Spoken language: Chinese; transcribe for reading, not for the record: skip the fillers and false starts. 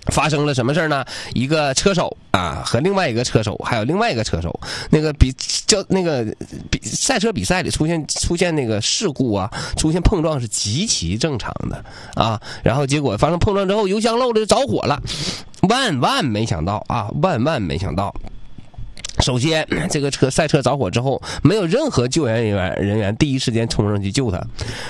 发生了什么事呢？一个车手啊和另外一个车手，还有另外一个车手，赛车比赛里出现那个事故啊，出现碰撞是极其正常的啊。然后结果发生碰撞之后，油箱漏了就着火了，万万没想到。首先，这个赛车着火之后，没有任何救援人员第一时间冲上去救他。